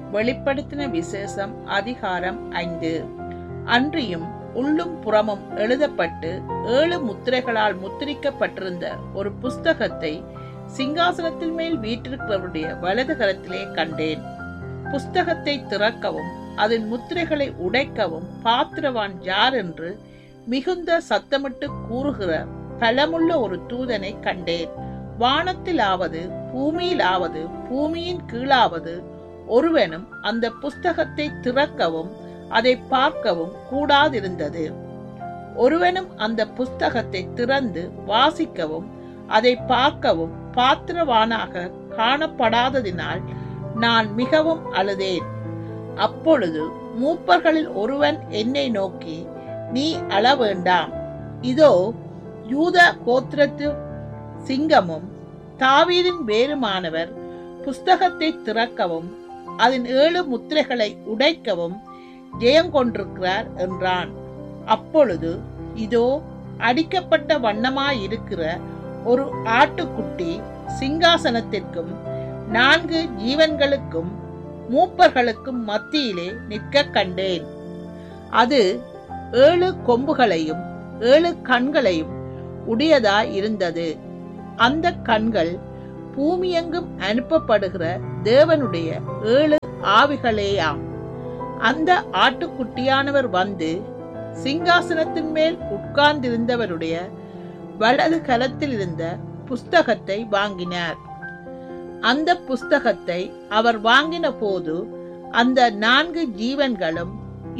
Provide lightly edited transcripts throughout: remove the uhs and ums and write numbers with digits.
வெளிப்படுத்தின விசேஷம் அதிகாரம் 5. அன்றியும் உள்ளும் புறமும் எழுதப்பட்டு 7 முத்திரைகளால் முத்திரிக்கப்பட்டிருந்த ஒரு புஸ்தகத்தை சிங்காசனத்தின் மேல் வீற்றிருக்கிறவருடைய வலது கரத்திலே கண்டேன். புஸ்தகத்தை திறக்கவும் அதன் முத்திரைகளை உடைக்கவும் பாத்திரவான் யார் என்று மிகுந்த சத்தமிட்டு கூறுகிற பலமுள்ள ஒரு தூதனை கண்டேன். வானத்திலாவது பூமியிலாவது பூமியின் கீழாவது ஒருவனும் அந்த புஸ்தகத்தை திறக்கவும் அதை பார்க்கவும் கூடாதிருந்தது. ஒருவனும் அந்த புஸ்தகத்தை திறந்து வாசிக்கவும் அதை பார்க்கவும் பாத்திரவானாக காணப்படாததினால் நான் மிகவும் அழுதேன். அப்பொழுது மூப்பர்களில் ஒருவன் என்னை நோக்கி, நீ அழ வேண்டாம், இதோ யூத கோத்திரத்து சிங்கமும் தாவீதின் வேருமானவர் புஸ்தகத்தை திறக்கவும் அதன் 7 முத்திரைகளை உடைக்கவும் ஜெயங்கொண்டிருக்கிறார் என்றான். அப்பொழுது இதோ அடிக்கப்பட்ட வண்ணமாயிருக்கிற ஒரு ஆட்டுக்குட்டி சிங்காசனத்திற்கும் 4 ஜீவன்களுக்கும் மூப்பர்களுக்கும் மத்தியிலே நிற்க கண்டேன். அது 7 கொம்புகளையும் 7 கண்களையும் உடையதாய் இருந்தது. அந்த கண்கள் பூமியெங்கும் அனுப்பப்படுகிற தேவனுடைய 7 ஆவிகளேயாம். அந்த ஆட்டுக்குட்டியானவர் வந்து சிங்காசனத்தின் மேல் உட்கார்ந்திருந்தவருடைய வலது கரத்தில் இருந்த புஸ்தகத்தை வாங்கினார். அந்த புஸ்தகத்தை அவர் வாங்கின போது அந்த 4 ஜீவன்களும்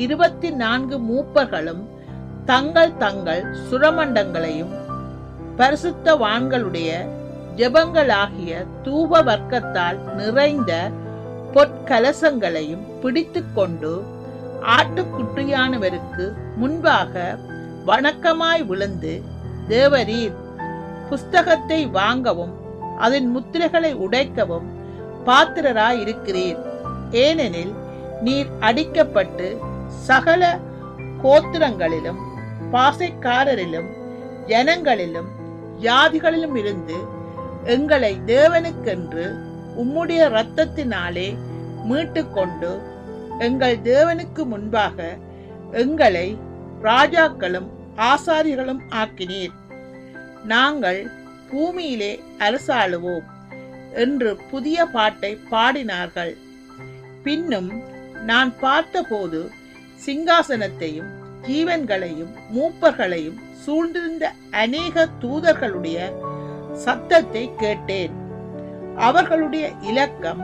24 மூப்பர்களும் தங்கள் தங்கள் சுரமண்டங்களையும் பரிசுத்தவான்களுடைய ஜெபங்களாகிய தூப வர்க்கத்தால் நிறைந்த பொற்கலசங்களையும் பிடித்துக் கொண்டு ஆட்டுக்குட்டியானவருக்கு முன்பாக வணக்கமாய் விழுந்து, தேவரீர் புஸ்தகத்தை வாங்கவும் அதன் முத்திரைகளை உடைக்கவும் பாத்திரராய் இருக்கிறீர். ஏனெனில் நீர் அடிக்கப்பட்டு சகல கோத்திரங்களிலும் பாசைக்காரரிலும் ஜனங்களிலும் ஜாதிகளிலும் இருந்து எங்களை தேவனுக்கென்று உம்முடைய இரத்தத்தினாலே மீட்டு கொண்டு எங்கள் தேவனுக்கு முன்பாக எங்களை ராஜாக்களும் ஆசாரிகளும் ஆக்கினீர். நாங்கள் பூமியிலே அரசாளுவோம் என்று புதிய பாட்டை பாடினார்கள். பின்னும் நான் பார்த்தபோது சிங்காசனத்தையும் ஜீவன்களையும் மூப்பர்களையும் சூழ்ந்திருந்த அநேக தூதர்களுடைய சத்தத்தை கேட்டேன். அவர்களுடைய இலக்கம்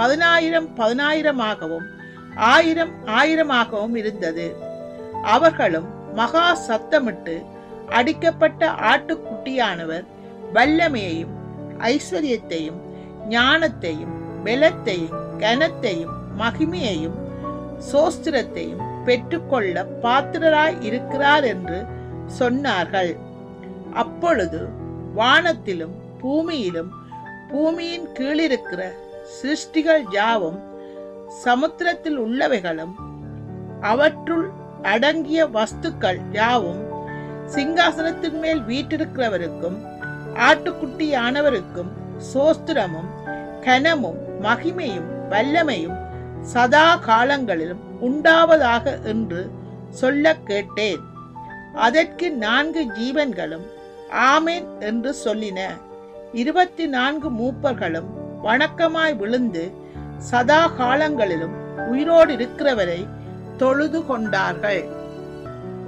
10,000 1000 இருந்தது. அவர்களும் மகா சத்தமிட்டு அடிக்கப்பட்ட ஆட்டுக்குட்டியானவர் வல்லமையையும் ஐஸ்வர்யத்தையும் ஞானத்தையும் பலத்தையும் கனத்தையும் மகிமையையும் சோஸ்திரத்தையும் பெற்றுக்கொள்ள பாத்திரராய் இருக்கிறார் என்று சொன்னார்கள். அப்பொழுது வானத்திலும் பூமியிலும் பூமியின் கீழிருக்கிற சிருஷ்டிகள் யாவும் சமுத்திரத்தில் உள்ளவைகளும் அவற்றுள் அடங்கிய வஸ்துக்கள் யாவும் சிங்காசனத்தின் மேல் வீற்றிருக்கிறவருக்கும் ஆட்டுக்குட்டியானவருக்கும் சோஸ்திரமும் கனமும் மகிமையும் வல்லமையும் சதா காலங்களிலும் உண்டாவதாக என்று சொல்ல கேட்டேன். அதற்கு 4 ஜீவன்களும் ஆமென் என்று சொல்லின. 24 மூப்பர்களும் வணக்கமாய் விழுந்து சதா காலங்களிலும் உயிரோடு இருக்கிறவரை தொழுது கொண்டார்கள்.